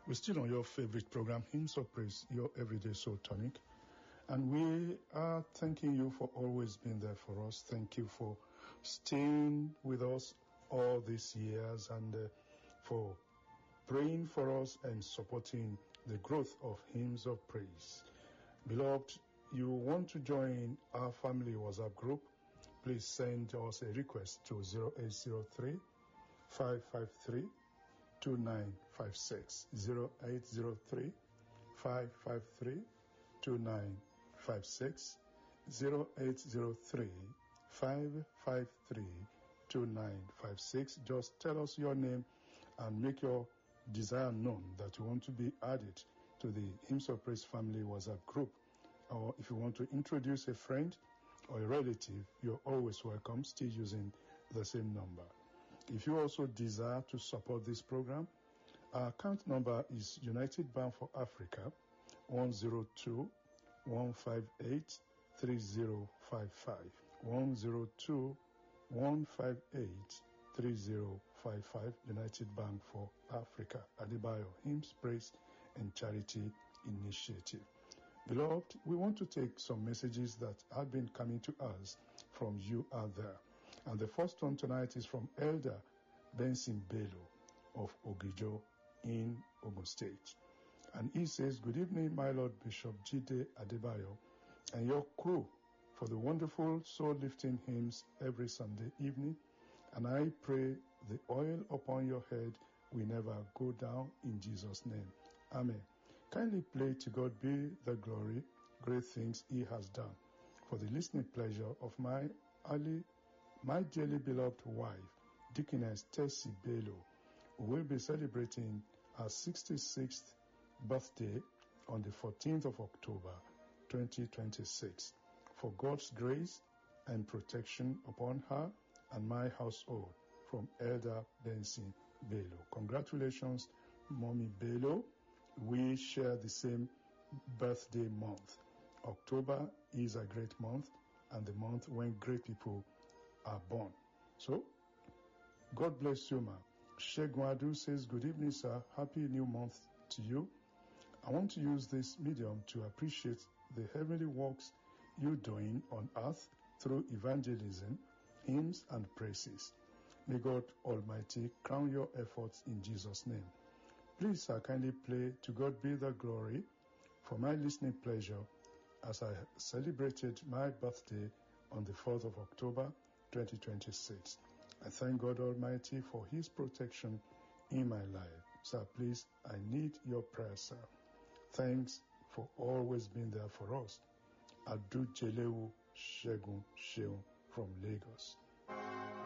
We're still on your favorite program, Hymns of Praise, your everyday soul tonic. And we are thanking you for always being there for us. Thank you for staying with us all these years and for praying for us and supporting the growth of Hymns of Praise. Beloved, you want to join our family WhatsApp group, please send us a request to 0803 553 2956 0803 553 2956 0803 553 2956. Just tell us your name and make your desire known that you want to be added to the Hymns of Praise family WhatsApp group. Or if you want to introduce a friend or a relative, you're always welcome, still using the same number. If you also desire to support this program, our account number is United Bank for Africa 102-158-3055 102-158-3055 United Bank for Africa, Adebayo Hymns, Praise and Charity Initiative. Beloved, we want to take some messages that have been coming to us from you out there. And the first one tonight is from Elder Benson Bello of Ogijo in Ogun State. And he says, "Good evening, my Lord Bishop Jide Adebayo and your crew for the wonderful soul-lifting hymns every Sunday evening. And I pray the oil upon your head will never go down in Jesus' name. Amen. Kindly play To God Be the Glory, Great Things He Has Done, for the listening pleasure of my dearly beloved wife, Deaconess Tessie Bello, who will be celebrating her 66th birthday on the 14th of October, 2026. For God's grace and protection upon her and my household, from Elder Benson Bello." Congratulations, Mommy Bello. We share the same birthday month. October is a great month and the month when great people are born. So, God bless you, ma. Shegwadu says, "Good evening, sir. Happy new month to you. I want to use this medium to appreciate the heavenly works you're doing on earth through evangelism, hymns, and praises. May God Almighty crown your efforts in Jesus' name. Please, sir, kindly play To God Be the Glory for my listening pleasure as I celebrated my birthday on the 4th of October, 2026. I thank God Almighty for His protection in my life. Sir, please, I need your prayer, sir. Thanks for always being there for us. Adu Jelewu Shegun Sheun from Lagos."